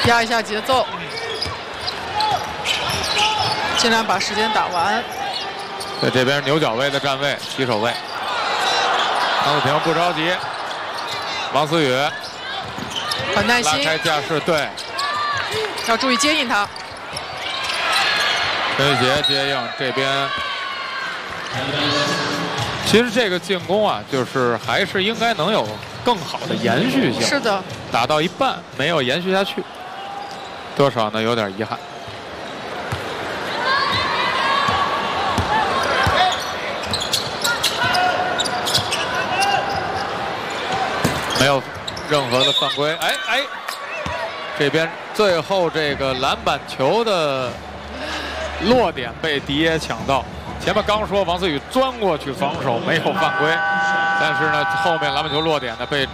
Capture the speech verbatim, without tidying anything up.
压一下节奏，尽量把时间打完。 在这边牛角位的站位，起手位。张子平不着急，王思雨很耐心， 拉开架势，对， 要注意接应他。 陈玉杰接应这边。其实这个进攻啊，就是还是应该能有更好的延续性。 是的， 打到一半没有延续下去，多少呢有点遗憾。没有任何的犯规，哎哎，这边最后这个篮板球的落点被迪耶抢到。前面刚说王思雨钻过去防守没有犯规，但是呢后面篮板球落点呢被